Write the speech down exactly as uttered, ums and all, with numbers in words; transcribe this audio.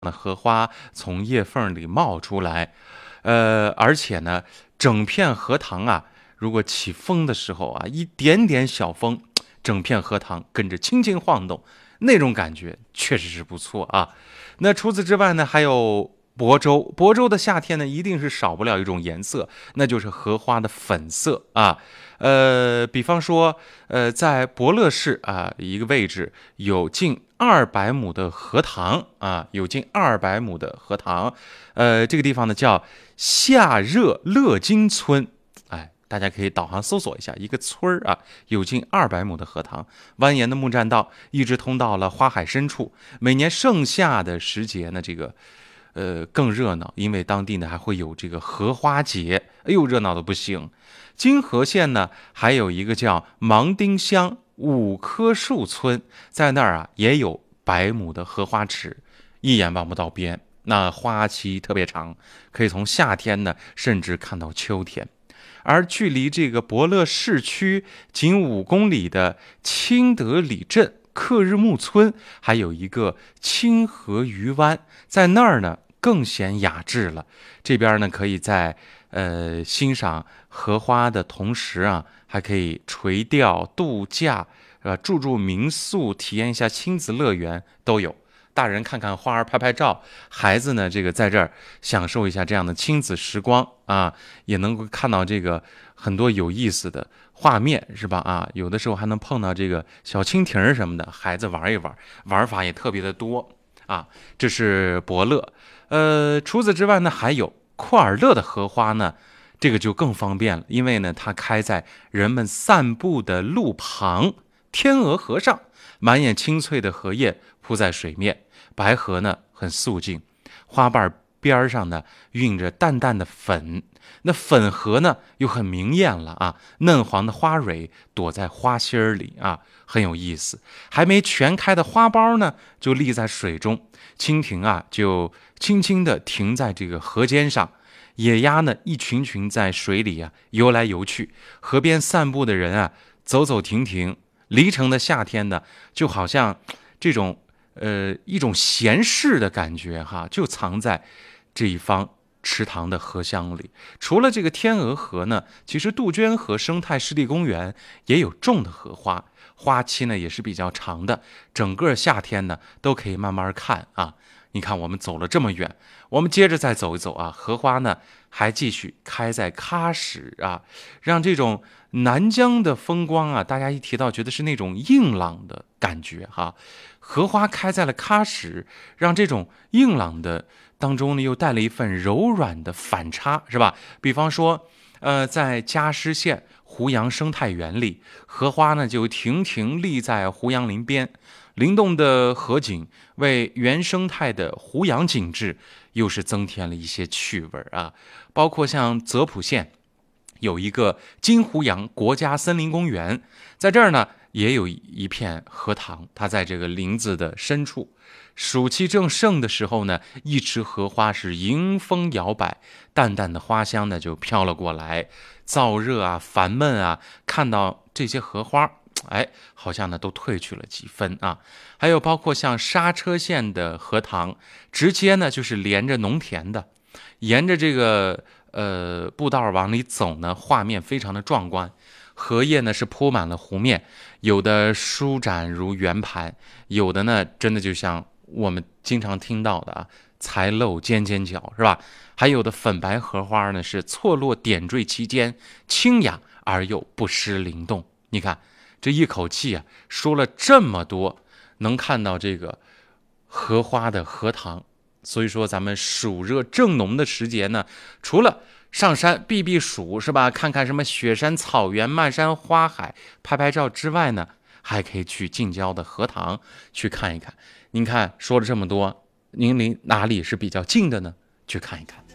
那荷花从叶缝里冒出来，呃，而且呢，整片荷塘啊，如果起风的时候啊，一点点小风，整片荷塘跟着轻轻晃动，那种感觉确实是不错啊。那除此之外呢，还有亳州，亳州的夏天呢，一定是少不了一种颜色，那就是荷花的粉色啊。呃，比方说，呃，在博乐市啊一个位置有近二百亩的荷塘啊，有近二百亩的荷塘，呃，这个地方呢叫夏热乐金村，哎，大家可以导航搜索一下，一个村儿啊，有近二百亩的荷塘，蜿蜒的木栈道一直通到了花海深处。每年盛夏的时节呢，这个呃更热闹，因为当地呢还会有这个荷花节，哎呦，热闹的不行。金河县呢，还有一个叫芒丁乡五棵树村，在那儿啊也有百亩的荷花池，一眼望不到边。那花期特别长，可以从夏天呢，甚至看到秋天。而距离这个博乐市区仅五公里的清德里镇克日木村，还有一个清河鱼湾，在那儿呢更显雅致了。这边呢，可以在呃欣赏荷花的同时啊，还可以垂钓、度假，呃，住住民宿，体验一下亲子乐园都有。大人看看花儿，拍拍照，孩子呢，这个在这儿享受一下这样的亲子时光啊，也能够看到这个很多有意思的画面，是吧？啊，有的时候还能碰到这个小蜻蜓什么的，孩子玩一玩，玩法也特别的多啊。这是伯乐，呃，除此之外呢，还有库尔勒的荷花呢。这个就更方便了，因为呢，它开在人们散步的路旁，天鹅河上，满眼青翠的荷叶铺在水面，白荷呢很素净，花瓣边上呢晕着淡淡的粉，那粉荷呢又很明艳了啊，嫩黄的花蕊躲在花心里啊，很有意思。还没全开的花苞呢，就立在水中，蜻蜓啊就轻轻地停在这个河尖上。野鸭呢，一群群在水里啊游来游去，河边散步的人啊，走走停停。离城的夏天呢，就好像这种呃一种闲适的感觉哈，就藏在这一方池塘的荷香里。除了这个天鹅河呢，其实杜鹃河生态湿地公园也有种的荷花，花期呢也是比较长的，整个夏天呢都可以慢慢看啊。你看，我们走了这么远，我们接着再走一走啊。荷花呢，还继续开在喀什啊，让这种南疆的风光啊，大家一提到觉得是那种硬朗的感觉哈。荷花开在了喀什，让这种硬朗的当中呢，又带了一份柔软的反差，是吧？比方说，呃，在加施县胡杨生态园里，荷花呢就亭亭立在胡杨林边。灵动的河景为原生态的胡杨景致又是增添了一些趣味啊！包括像泽普县有一个金胡杨国家森林公园，在这儿呢也有一片荷塘，它在这个林子的深处。暑气正盛的时候呢，一池荷花是迎风摇摆，淡淡的花香呢就飘了过来。燥热啊，烦闷啊，看到这些荷花，哎，好像呢都褪去了几分啊。还有包括像刹车线的荷塘，直接呢就是连着农田的，沿着这个呃步道往里走呢，画面非常的壮观。荷叶呢是铺满了湖面，有的舒展如圆盘，有的呢真的就像我们经常听到的啊，才露尖尖角，是吧？还有的粉白荷花呢是错落点缀其间，清雅而又不失灵动。你看这一口气啊，说了这么多，能看到这个荷花的荷塘。所以说咱们暑热正浓的时节呢，除了上山避避暑，是吧？看看什么雪山草原、漫山花海，拍拍照之外呢，还可以去近郊的荷塘去看一看。您看说了这么多，您离哪里是比较近的呢？去看一看。